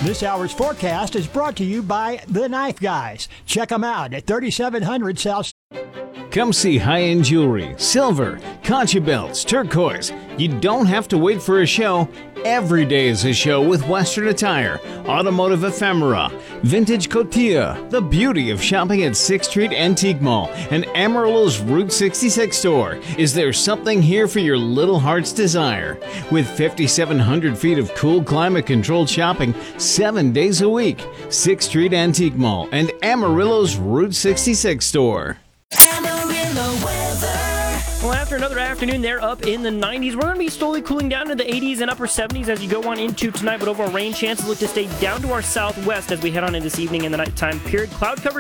This hour's forecast is brought to you by The Knife Guys. Check them out at 3700 South. Come see high-end jewelry, silver, concha belts, turquoise. You don't have to wait for a show. Every day is a show with Western attire, automotive ephemera, vintage cotilla, the beauty of shopping at 6th Street Antique Mall and Amarillo's Route 66 store. Is there something here for your little heart's desire? With 5,700 feet of cool climate-controlled shopping 7 days a week, 6th Street Antique Mall and Amarillo's Route 66 store. Well, after another afternoon, they're up in the 90s. We're going to be slowly cooling down to the 80s and upper 70s as you go on into tonight, but overall rain chances look to stay down to our southwest as we head on in this evening and the nighttime period. Cloud cover